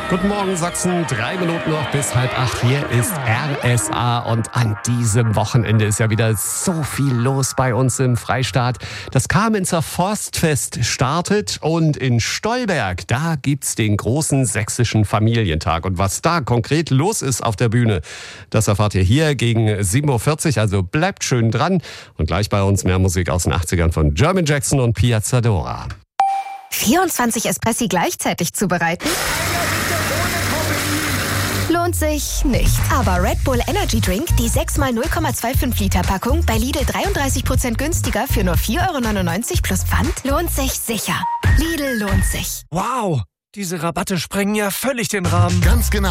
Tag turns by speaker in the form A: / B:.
A: Guten Morgen Sachsen, 3 Minuten noch bis 7:30. Hier ist RSA und an diesem Wochenende ist ja wieder so viel los bei uns im Freistaat. Das Kamenzer Forstfest startet und in Stolberg, da gibt's den großen sächsischen Familientag. Und was da konkret los ist auf der Bühne, das erfahrt ihr hier gegen 7:40 Uhr. Also bleibt schön dran und gleich bei uns mehr Musik aus den 80ern von German Jackson und Piazzadora.
B: 24 Espressi gleichzeitig zubereiten? Lohnt sich nicht. Aber Red Bull Energy Drink, die 6x0,25 Liter Packung, bei Lidl 33% günstiger für nur 4,99 € plus Pfand, lohnt sich sicher. Lidl lohnt sich.
C: Wow, diese Rabatte sprengen ja völlig den Rahmen.
D: Ganz genau.